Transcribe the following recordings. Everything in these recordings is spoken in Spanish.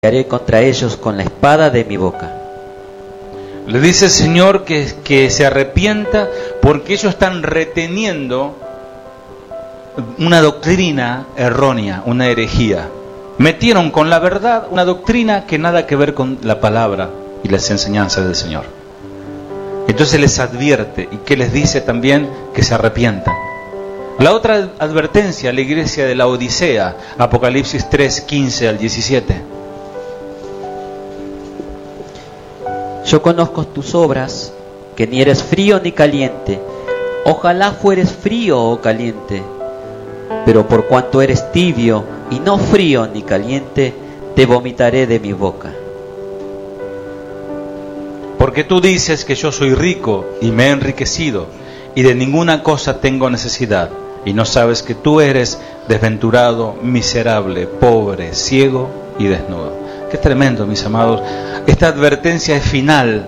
Haré contra ellos con la espada de mi boca. Le dice el Señor que se arrepienta porque ellos están reteniendo una doctrina errónea, una herejía. Metieron con la verdad una doctrina que nada que ver con la palabra y las enseñanzas del Señor. Entonces les advierte y que les dice también que se arrepientan. La otra advertencia a la iglesia de la Odisea, Apocalipsis 3, 15 al 17. Yo conozco tus obras, que ni eres frío ni caliente. Ojalá fueres frío o caliente. Pero por cuanto eres tibio y no frío ni caliente, te vomitaré de mi boca. Porque tú dices que yo soy rico y me he enriquecido, y de ninguna cosa tengo necesidad, y no sabes que tú eres desventurado, miserable, pobre, ciego y desnudo. Qué tremendo, mis amados. Esta advertencia es final.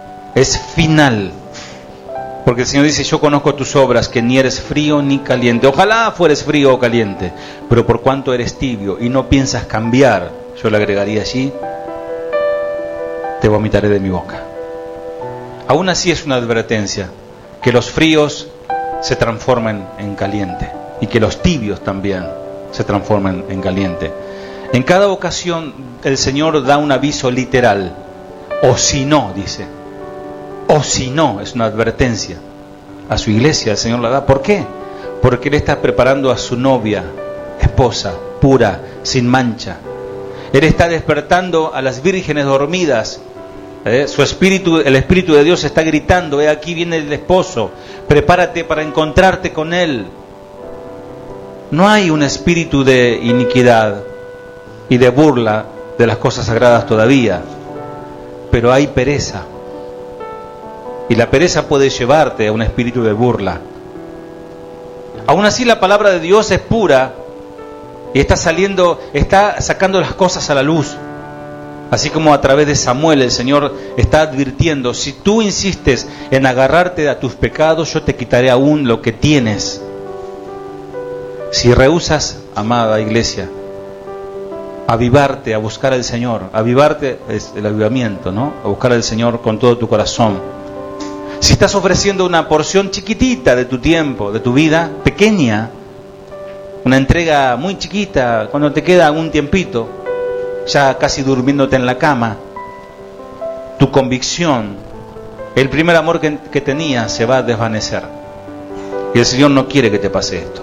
Porque el Señor dice, yo conozco tus obras, que ni eres frío ni caliente. Ojalá fueres frío o caliente, pero por cuanto eres tibio y no piensas cambiar, yo le agregaría allí, te vomitaré de mi boca. Aún así es una advertencia, que los fríos se transformen en caliente y que los tibios también se transformen en caliente. En cada ocasión el Señor da un aviso literal, o si no, dice, o si no, es una advertencia a su iglesia. El Señor la da. ¿Por qué? Porque Él está preparando a su novia, esposa, pura, sin mancha. Él está despertando a las vírgenes dormidas. Su espíritu, el Espíritu de Dios está gritando, aquí viene el esposo, prepárate para encontrarte con Él. No hay un espíritu de iniquidad y de burla de las cosas sagradas todavía, pero hay pereza, y la pereza puede llevarte a un espíritu de burla. Aún así la palabra de Dios es pura y está sacando las cosas a la luz. Así como a través de Samuel el Señor está advirtiendo, si tú insistes en agarrarte a tus pecados, yo te quitaré aún lo que tienes. Si rehusas, amada iglesia, avivarte a buscar al Señor, avivarte es el avivamiento, ¿no? A buscar al Señor con todo tu corazón. Si estás ofreciendo una porción chiquitita de tu tiempo, de tu vida, pequeña, una entrega muy chiquita, cuando te queda un tiempito, ya casi durmiéndote en la cama, tu convicción, el primer amor que tenías se va a desvanecer. Y el Señor no quiere que te pase esto.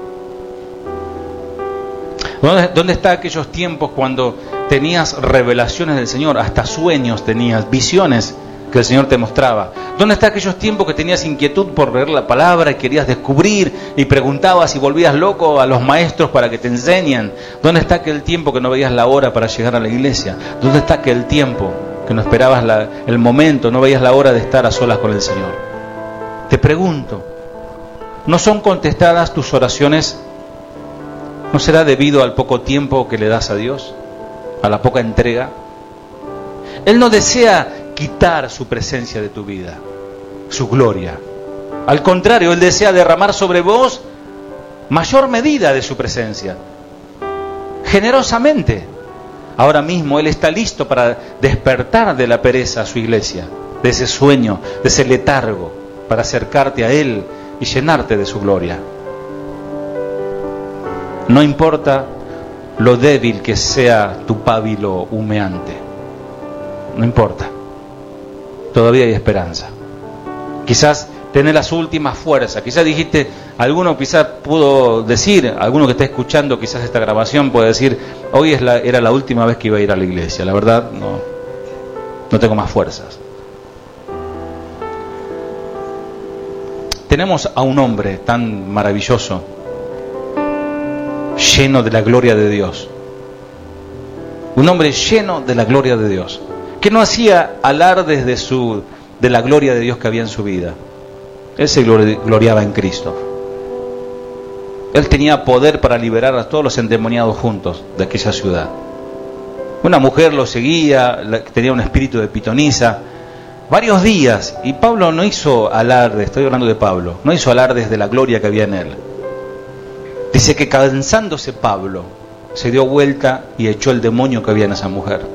¿Dónde está aquellos tiempos cuando tenías revelaciones del Señor, hasta sueños tenías, visiones que el Señor te mostraba? ¿Dónde está aquellos tiempos que tenías inquietud por leer la palabra y querías descubrir y preguntabas y volvías loco a los maestros para que te enseñen? ¿Dónde está aquel tiempo que no veías la hora para llegar a la iglesia? ¿Dónde está aquel tiempo que no esperabas el momento, no veías la hora de estar a solas con el Señor? Te pregunto, ¿no son contestadas tus oraciones? ¿No será debido al poco tiempo que le das a Dios? ¿A la poca entrega? Él no desea quitar su presencia de tu vida, su gloria. Al contrario, Él desea derramar sobre vos mayor medida de su presencia, generosamente. Ahora mismo Él está listo para despertar de la pereza a su iglesia, de ese sueño, de ese letargo, para acercarte a Él y llenarte de su gloria. No importa lo débil que sea tu pábilo humeante, no importa, todavía hay esperanza. Quizás tenés las últimas fuerzas, quizás dijiste, alguno quizás pudo decir, alguno que está escuchando quizás esta grabación puede decir, hoy era la última vez que iba a ir a la iglesia, la verdad no tengo más fuerzas. Tenemos a un hombre tan maravilloso, lleno de la gloria de Dios, un hombre lleno de la gloria de Dios, que no hacía alardes de la gloria de Dios que había en su vida. Él se gloriaba en Cristo. Él tenía poder para liberar a todos los endemoniados juntos de aquella ciudad. Una mujer lo seguía, tenía un espíritu de pitonisa, varios días, y Pablo no hizo alardes, estoy hablando de Pablo, no hizo alardes de la gloria que había en él. Dice que cansándose Pablo, se dio vuelta y echó el demonio que había en esa mujer.